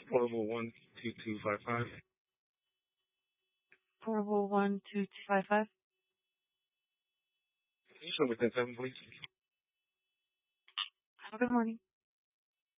Portable 12255. Portable 12255. Can you show me 10-7, please? Have a good morning.